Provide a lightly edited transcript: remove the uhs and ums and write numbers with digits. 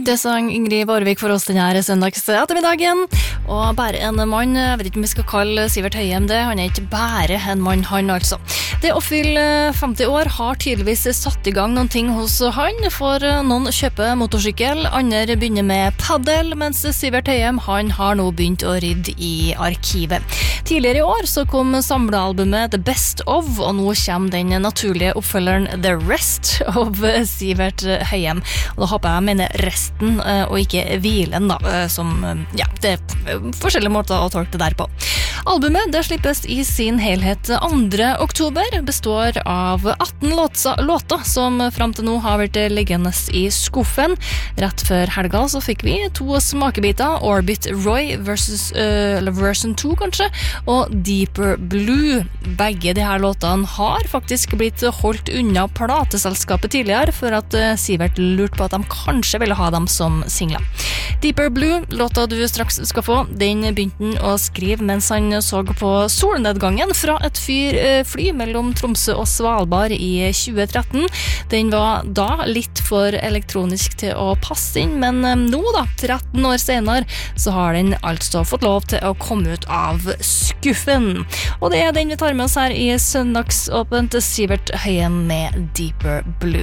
Det sang Ingrid Vårvik for oss denne søndags ettermiddagen. Og bare en mann, jeg vet ikke om vi skal kalle Sivert Høyem det, han ikke bare en mann, han altså. Det å fylle 50 år har tydeligvis satt i gang noen ting hos han, for noen kjøper motorsykkel, andre begynner med paddel, mens Sivert Høyem, han har nå begynt å rydde i arkivet. Tidligere i år så kom samlealbumet The Best Of, og nå kommer den naturlige oppfølgeren The Rest of Sivert Høyem. Og da håper jeg mener resten, og ikke hvilen da, som, ja, det forskjellige måter å tolke det der på. Albumet, det slippes i sin helhet 2. oktober, består av 18 låter som frem til nå har vært liggende i skuffen. Rett før helga så fikk vi 2 smakebiter, Orbit Roy version 2 kanskje, og Deeper Blue. Begge de her låtene har faktisk blitt holdt unna plateselskapet tidligere, for at Sivert lurte på at de kanskje ville ha dem som singler. Deeper Blue, låta du straks skal få, den begynte han å skrive mens han så på solnedgangen fra et fly mellom Tromsø og Svalbard i 2013. Den var da litt for elektronisk til å passe inn, men nå da, 13 år senere, så har den altså fått lov til å komme ut av skuffen. Og det er den vi tar med oss her i Søndagsåpent, Sivert Høyem med Deeper Blue.